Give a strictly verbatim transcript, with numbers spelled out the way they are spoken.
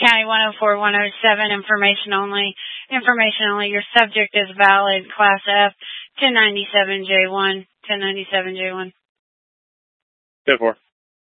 County one oh four one oh seven, information only. Information only. Your subject is valid, Class F, ten ninety-seven J one. ten ninety-seven J one. ten four.